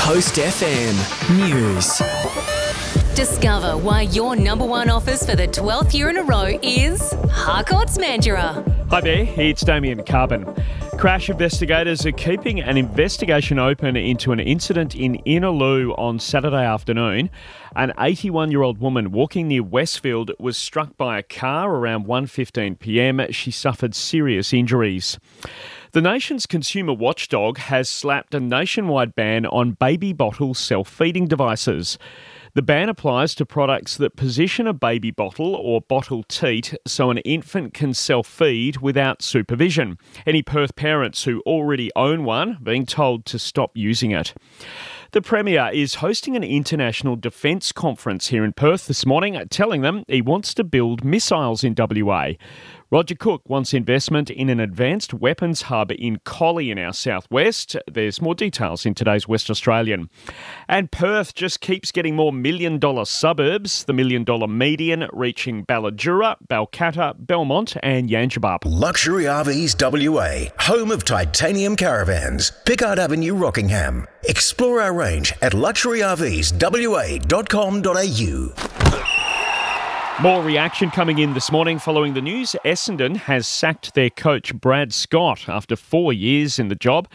Coast FM News. Discover why your number one offers for the 12th year in a row is Harcourts Mandurah. Hi there, it's Damien Carbon. Crash investigators are keeping an investigation open into an incident in Innaloo on Saturday afternoon. An 81-year-old woman walking near Westfield was struck by a car around 1:15pm. She suffered serious injuries. The nation's consumer watchdog has slapped a nationwide ban on baby bottle self-feeding devices. The ban applies to products that position a baby bottle or bottle teat so an infant can self-feed without supervision. Any Perth parents who already own one are being told to stop using it. The Premier is hosting an international defence conference here in Perth this morning, telling them he wants to build missiles in WA. Roger Cook wants investment in an advanced weapons hub in Collie in our southwest. There's more details in today's West Australian. And Perth just keeps getting more million-dollar suburbs, the million-dollar median reaching Balladura, Balcatta, Belmont and Yangebup. Luxury RVs WA, home of titanium caravans. Pickard Avenue, Rockingham. Explore our range at luxuryrvswa.com.au. More reaction coming in this morning following the news. Essendon has sacked their coach Brad Scott after 4 years in the job.